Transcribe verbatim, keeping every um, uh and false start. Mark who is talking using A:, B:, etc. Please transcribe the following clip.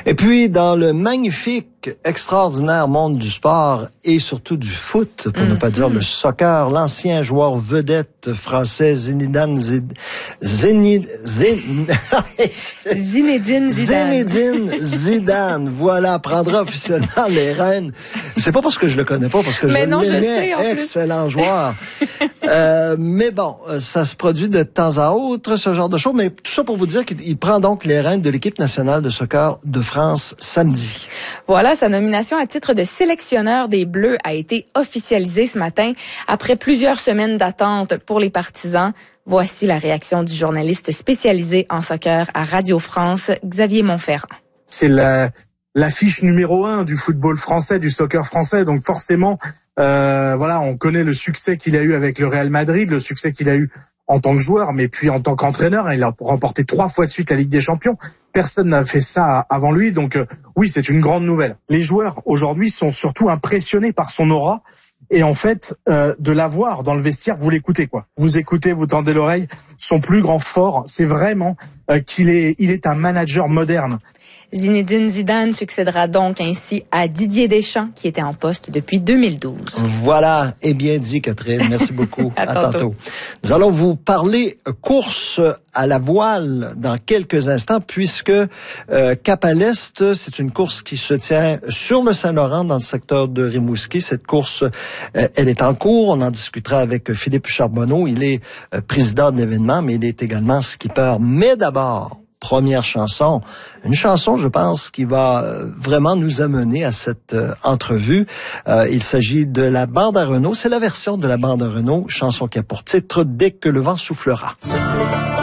A: Et puis, dans le magnifique, extraordinaire monde du sport et surtout du foot, pour mm-hmm. ne pas dire le soccer, l'ancien joueur vedette français Zinedine Zid... Zinid... Zin...
B: Zinedine Zidane.
A: Zinedine Zidane, voilà, prendra officiellement les rênes. C'est pas parce que je le connais pas, parce que
B: mais
A: je
B: non,
A: l'aimais,
B: je sais,
A: excellent joueur. euh, mais bon, ça se produit de temps à autre, ce genre de choses, mais tout ça pour vous dire qu'il prend donc les rênes de l'équipe nationale de soccer de France samedi.
B: Voilà, sa nomination à titre de sélectionneur des Bleus a été officialisée ce matin après plusieurs semaines d'attente pour les partisans. Voici la réaction du journaliste spécialisé en soccer à Radio France, Xavier Monferrand.
C: C'est la, l'affiche numéro un du football français, du soccer français, donc forcément, euh, voilà, on connaît le succès qu'il a eu avec le Real Madrid, le succès qu'il a eu en tant que joueur, mais puis en tant qu'entraîneur, il a remporté trois fois de suite la Ligue des Champions. Personne n'a fait ça avant lui, donc euh, oui, c'est une grande nouvelle. Les joueurs aujourd'hui sont surtout impressionnés par son aura, et en fait, euh, de l'avoir dans le vestiaire, vous l'écoutez quoi. Vous écoutez, vous tendez l'oreille. Son plus grand fort, c'est vraiment euh, qu'il est, il est un manager moderne.
B: Zinedine Zidane succédera donc ainsi à Didier Deschamps, qui était en poste depuis deux mille douze.
A: Voilà, et bien dit, Catherine. Merci beaucoup.
B: à,
A: à
B: tantôt.
A: tantôt. Nous allons vous parler course à la voile dans quelques instants, puisque euh, Cap à l'Est, c'est une course qui se tient sur le Saint-Laurent, dans le secteur de Rimouski. Cette course, euh, elle est en cours. On en discutera avec Philippe Charbonneau. Il est euh, président de l'événement, mais il est également skipper. Mais d'abord, première chanson, une chanson, je pense, qui va vraiment nous amener à cette euh, entrevue. Euh, il s'agit de la bande à Renault. C'est la version de la bande à Renault, chanson qui a pour titre « Dès que le vent soufflera ».